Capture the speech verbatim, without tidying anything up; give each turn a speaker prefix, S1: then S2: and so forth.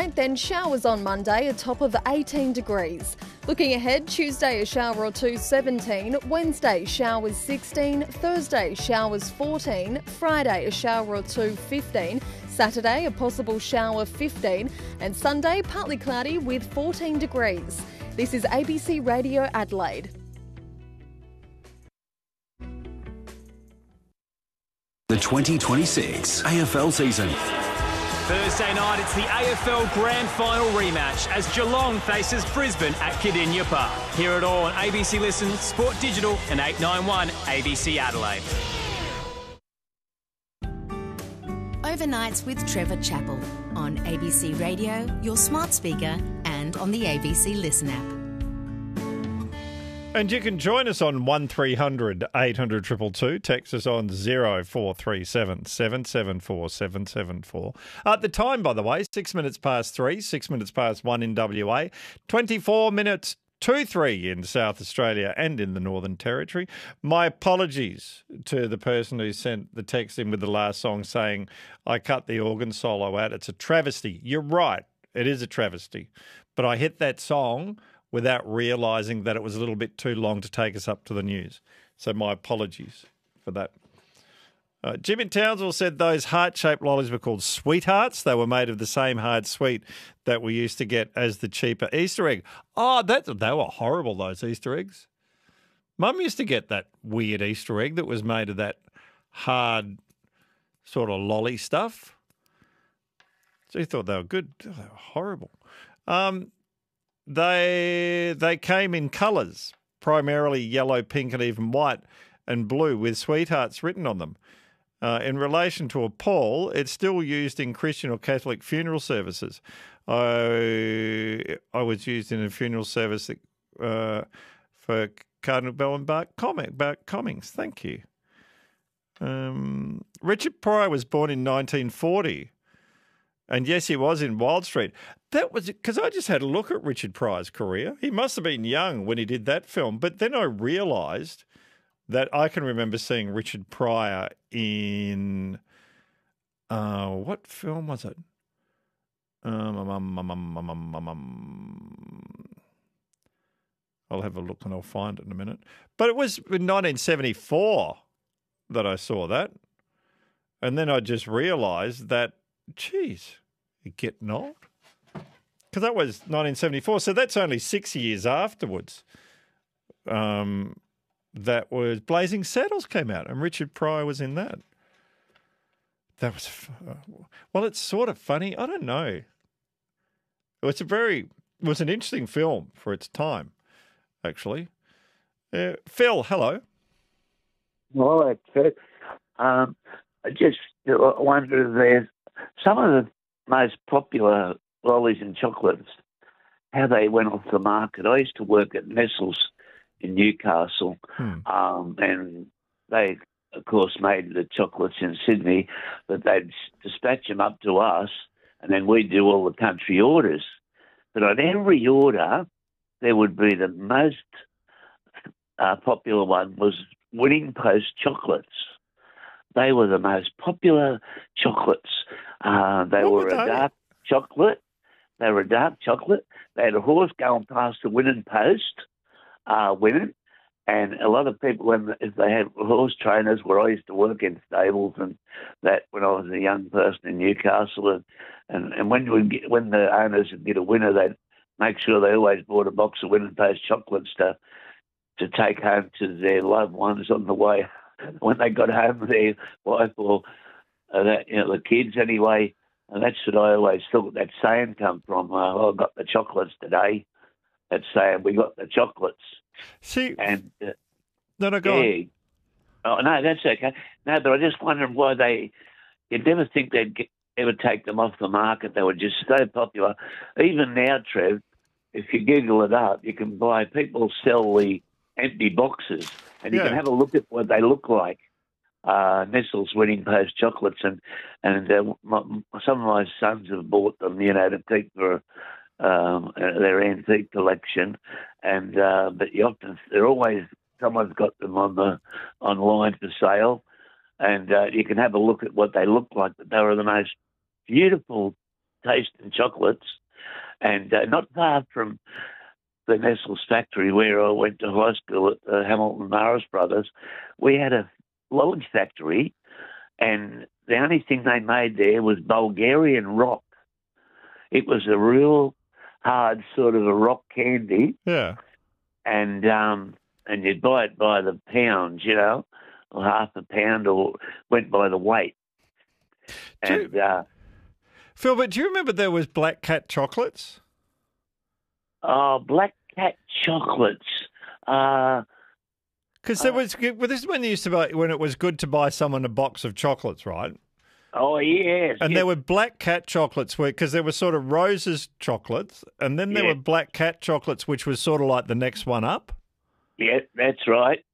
S1: twenty-ninth, then showers on Monday, a top of eighteen degrees. Looking ahead, Tuesday a shower or two, seventeen, Wednesday showers sixteen, Thursday showers fourteen, Friday a shower or two, fifteen, Saturday a possible shower, fifteen, and Sunday partly cloudy with fourteen degrees. This is A B C Radio Adelaide.
S2: The twenty twenty-six A F L season.
S3: Thursday night, it's the A F L Grand Final rematch as Geelong faces Brisbane at Kardinia Park. Hear it all on A B C Listen, Sport Digital and eight ninety-one A B C Adelaide.
S4: Overnights with Trevor Chappell on A B C Radio, your smart speaker and on the A B C Listen app.
S5: And you can join us on one three hundred eight hundred two two two. Text us on zero four three seven seven seven four seven seven four. At the time, by the way, six minutes past three, six minutes past one in W A, twenty-four minutes to three in South Australia and in the Northern Territory. My apologies to the person who sent the text in with the last song saying, I cut the organ solo out. It's a travesty. You're right. It is a travesty. But I hit that song without realising that it was a little bit too long to take us up to the news. So my apologies for that. Uh, Jim in Townsville said those heart-shaped lollies were called sweethearts. They were made of the same hard sweet that we used to get as the cheaper Easter egg. Oh, that they were horrible, those Easter eggs. Mum used to get that weird Easter egg that was made of that hard sort of lolly stuff. She thought they were good. They were horrible. Um... They they came in colours, primarily yellow, pink and even white and blue with sweethearts written on them. Uh, in relation to a pall, it's still used in Christian or Catholic funeral services. I, I was used in a funeral service that, uh, for Cardinal Bellenbach Cummings. Thank you. Um, Richard Pryor was born in nineteen forty. And yes, he was in Wild Street. That was because I just had a look at Richard Pryor's career. He must have been young when he did that film. But then I realised that I can remember seeing Richard Pryor in, uh, what film was it? Um, um, um, um, um, um, um, um, I'll have a look and I'll find it in a minute. But it was in nineteen seventy-four that I saw that. And then I just realised that, geez, you're getting old. Because that was nineteen seventy-four, so that's only six years afterwards. Um, that was Blazing Saddles came out, and Richard Pryor was in that. That was, well, it's sort of funny. I don't know. It was a very, it was an interesting film for its time, actually. Uh, Phil, hello.
S6: Hello, Ted. Um, I just wondered if there's some of the most popular lollies and chocolates, how they went off the market. I used to work at Nestles in Newcastle, hmm. um, and they, of course, made the chocolates in Sydney, but they'd dispatch them up to us, and then we'd do all the country orders. But on every order, there would be the most uh, popular one was Winning Post chocolates. They were the most popular chocolates. Uh, they
S5: what
S6: were,
S5: were
S6: a
S5: they?
S6: dark chocolate. They were a dark chocolate. They had a horse going past the winning post, uh, winning. And a lot of people, when if they had horse trainers, where I used to work in stables and that when I was a young person in Newcastle, and and, and when we get, when the owners would get a winner, they'd make sure they always bought a box of Winning Post chocolates to to take home to their loved ones on the way when they got home, their wife or uh, that, you know, the kids anyway. And that's what I always thought that saying come from. Uh, oh, I got the chocolates today. That saying, we got the chocolates.
S5: See,
S6: and uh,
S5: no, no, go
S6: yeah.
S5: on.
S6: Oh, no, that's okay. No, but I just wondered why they, you'd never think they'd get, ever take them off the market. They were just so popular. Even now, Trev, if you Google it up, you can buy, people sell the empty boxes and you
S5: Yeah.
S6: can have a look at what they look like. Uh, Nestle's Winning Post chocolates, and and uh, my, some of my sons have bought them, you know, to keep for um, their antique collection. And uh, but you often they're always someone's got them on the online for sale, and uh, you can have a look at what they look like. But they were the most beautiful tasting chocolates, and uh, not far from the Nestle's factory where I went to high school at uh, Hamilton Morris Brothers, we had a lolly factory, and the only thing they made there was Bulgarian rock. It was a real hard sort of a rock candy.
S5: Yeah.
S6: And um, and you'd buy it by the pound, you know, or half a pound, or went by the weight.
S5: Do
S6: And uh,
S5: Phil, but do you remember there was Black Cat chocolates?
S6: oh, Black Cat chocolates. Uh,
S5: Because there was, well, this is when they used to buy, when it was good to buy someone a box of chocolates, right?
S6: oh yes,
S5: And
S6: yes.
S5: there were Black Cat chocolates, because there were sort of Rose's chocolates, and then there
S6: Yeah.
S5: were Black Cat chocolates, which was sort of like the next one up.
S6: Yeah, that's right.